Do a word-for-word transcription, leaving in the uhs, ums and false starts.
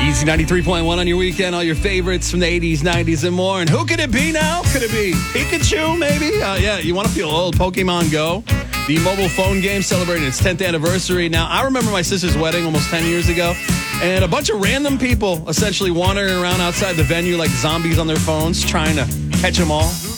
Easy ninety-three point one on your weekend. All your favorites from the eighties, nineties, and more. And who could it be now? Could it be Pikachu, maybe? Uh, yeah, you want to feel old. Pokemon Go, the mobile phone game celebrating its tenth anniversary. Now, I remember my sister's wedding almost ten years ago, and a bunch of random people essentially wandering around outside the venue like zombies on their phones, trying to catch them all.